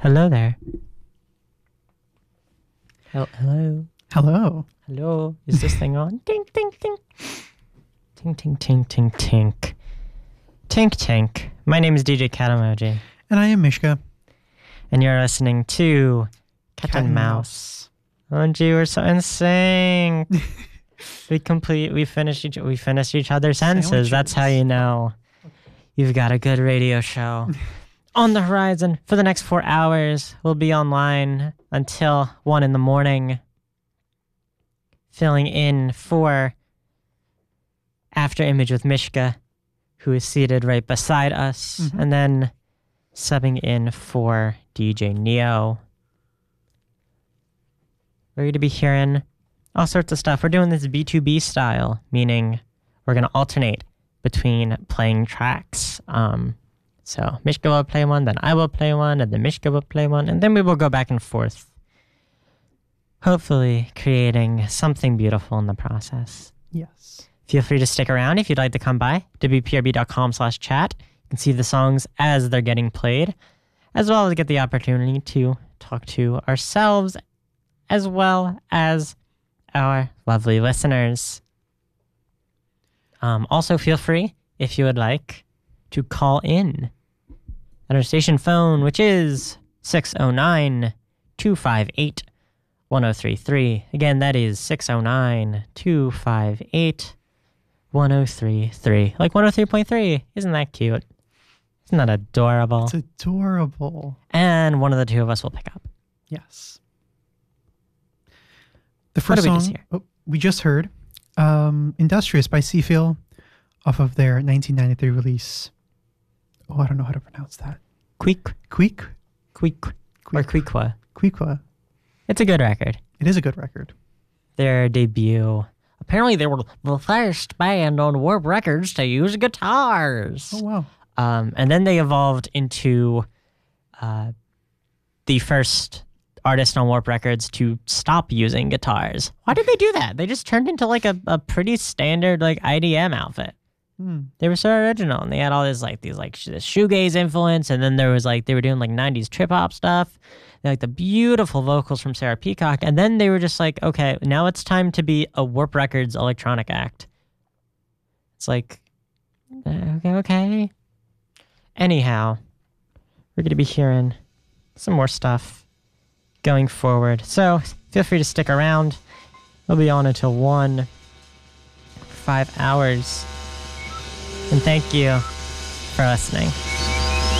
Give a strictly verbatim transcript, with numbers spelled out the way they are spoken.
Hello there. Hel- Hello. Hello. Hello. Is this thing on? Tink, tink, tink. Tink, tink, tink, tink, tink. Tink, tink. My name is D J Cat Emoji. And I am Mishka. And you're listening to Cat, Cat and and Mouse. Oh, gee, we're so in sync. we complete. We finished each. We finished each other's sentences. Sandwiches. That's how you know you've got a good radio show on the horizon. For the next four hours, we'll be online until one in the morning, filling in for After Image with Mishka, who is seated right beside us, Mhm. and then subbing in for D J Neo. We're going to be hearing all sorts of stuff. We're doing this B two B style, meaning we're going to alternate between playing tracks. Um, so Mishka will play one, then I will play one, and then Mishka will play one, and then we will go back and forth, hopefully creating something beautiful in the process. Yes. Feel free to stick around if you'd like to come by, w p r b dot com slash chat. You can see the songs as they're getting played, as well as get the opportunity to talk to ourselves, as well as our lovely listeners. Um, also, feel free, if you would like, to call in at our station phone, which is six oh nine, two five eight, one oh three three. Again, that is six oh nine, two five eight, one oh three three. Like one oh three point three. Isn't that cute? Isn't that adorable? It's adorable. And one of the two of us will pick up. Yes. The What first did we song just hear? oh, we just heard, um, Industrious by Seafeel, off of their nineteen ninety-three release. Oh, I don't know how to pronounce that. Queek, Queek? Queek, or Queequa. Queequa. It's a good record. It is a good record. Their debut. Apparently, they were the first band on Warp Records to use guitars. Oh, wow. Um, and then they evolved into uh, the first artist on Warp Records to stop using guitars. Why did they do that? They just turned into like a, a pretty standard like I D M outfit. Hmm. They were so original, and they had all this like these like sh- this shoegaze influence, and then there was like they were doing like nineties trip hop stuff. They had, like the beautiful vocals from Sarah Peacock, and then they were just like, okay, now it's time to be a Warp Records electronic act. It's like, uh, okay, okay. Anyhow, we're gonna be hearing some more stuff going forward, so feel free to stick around. We'll be on until one, five hours. And thank you for listening.